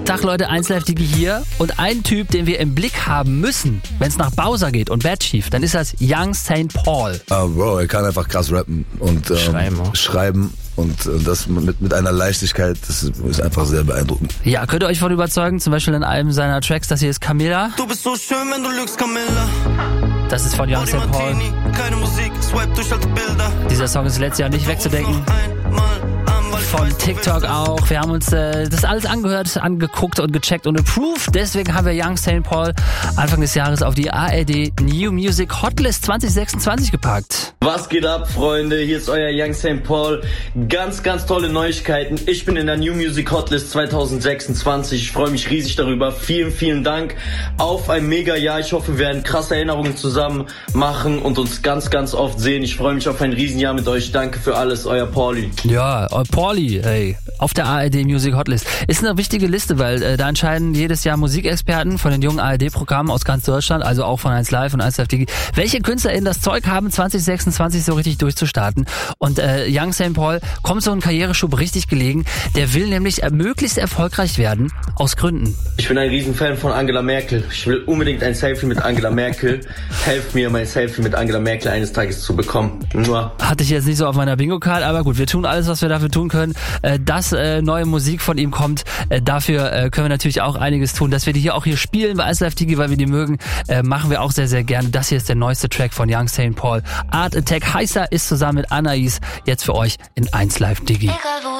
Tag Leute, 1Live Digi hier und ein Typ, den wir im Blick haben müssen, wenn es nach Bowser geht und Bad Chief, dann ist das Young St. Paul. Bro, er kann einfach krass rappen und schreiben und das mit einer Leichtigkeit, das ist einfach sehr beeindruckend. Ja, könnt ihr euch von überzeugen, zum Beispiel in einem seiner Tracks, das hier ist Camilla. Du bist so schön, wenn du lügst, Camilla. Das ist von Young St. Paul. Keine Musik, swipe durch alte Bilder. Dieser Song ist letztes Jahr nicht wegzudenken. Von TikTok auch. Wir haben uns das alles angehört, angeguckt und gecheckt und approved. Deswegen haben wir Young St. Paul Anfang des Jahres auf die ARD New Music Hotlist 2026 gepackt. Was geht ab, Freunde? Hier ist euer Young St. Paul. Ganz, ganz tolle Neuigkeiten. Ich bin in der New Music Hotlist 2026. Ich freue mich riesig darüber. Vielen, vielen Dank auf ein mega Jahr. Ich hoffe, wir werden krasse Erinnerungen zusammen machen und uns ganz, ganz oft sehen. Ich freue mich auf ein Riesenjahr mit euch. Danke für alles, euer Pauli. Ja, Pauli, hey, auf der ARD Music Hotlist. Ist eine wichtige Liste, weil da entscheiden jedes Jahr Musikexperten von den jungen ARD-Programmen aus ganz Deutschland, also auch von 1Live und 1Live Digi, welche KünstlerInnen das Zeug haben, 2026 so richtig durchzustarten. Und Young St. Paul kommt so ein Karriereschub richtig gelegen. Der will nämlich möglichst erfolgreich werden, aus Gründen. Ich bin ein Riesenfan von Angela Merkel. Ich will unbedingt ein Selfie mit Angela Merkel. Helft mir, mein Selfie mit Angela Merkel eines Tages zu bekommen. Mua. Hatte ich jetzt nicht so auf meiner Bingo-Card, aber gut, wir tun alles, was wir dafür tun können, dass neue Musik von ihm kommt. Dafür können wir natürlich auch einiges tun. Dass wir die hier auch hier spielen bei 1Live Digi, weil wir die mögen, machen wir auch sehr, sehr gerne. Das hier ist der neueste Track von Young St. Paul. Art Attack heißer ist zusammen mit Anais jetzt für euch in 1Live Digi.